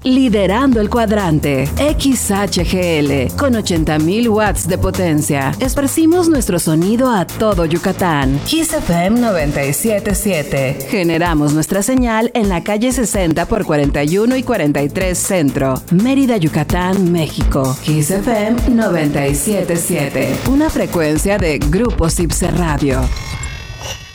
Liderando el cuadrante, XHGL, con 80,000 watts de potencia. Esparcimos nuestro sonido a todo Yucatán. Kiss FM 97.7. Generamos nuestra señal en la calle 60 por 41 y 43 Centro, Mérida, Yucatán, México. Kiss FM 97.7. Una frecuencia de Grupo Cipse Radio.